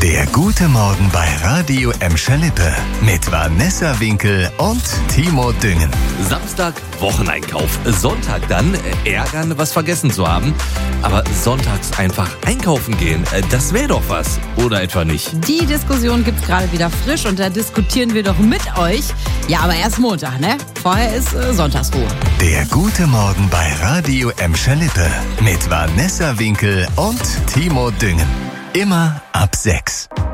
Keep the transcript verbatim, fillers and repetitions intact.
Der gute Morgen bei Radio Emscher-Lippe mit Vanessa Winkel und Timo Düngen. Samstag Wocheneinkauf, Sonntag dann ärgern, was vergessen zu haben. Aber sonntags einfach einkaufen gehen, das wäre doch was, oder etwa nicht? Die Diskussion gibt's gerade wieder frisch und da diskutieren wir doch mit euch. Ja, aber erst Montag, ne? Vorher ist äh, Sonntagsruhe. Der gute Morgen bei Radio Emscher-Lippe mit Vanessa Winkel und Timo Düngen. Immer ab sechs.